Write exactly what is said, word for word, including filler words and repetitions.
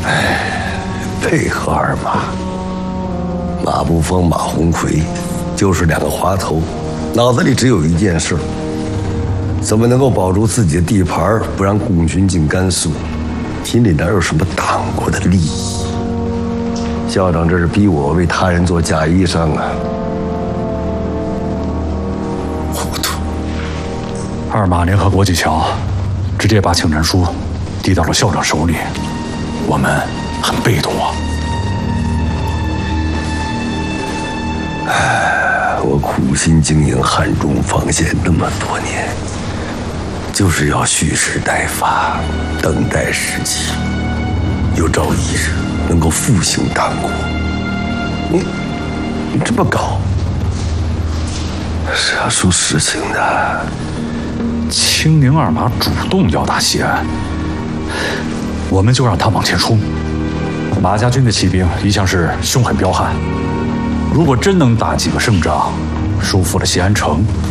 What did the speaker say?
配合二马，马步峰、马鸿逵，就是两个滑头，脑子里只有一件事：怎么能够保住自己的地盘，不让共军进甘肃？心里哪有什么党国的利益？校长这是逼我为他人做假衣裳啊！糊涂。 二马联合郭继强，直接把请战书递到了校长手里，我们很被动啊。 唉，我苦心经营汉中防线那么多年，就是要蓄势待发，等待时机，有朝一日能够复兴党国。你你这么搞，是要出事情的。 青宁二马主动要打西安，我们就让他往前冲。马家军的骑兵一向是凶狠彪悍，如果真能打几个胜仗，收复了西安城，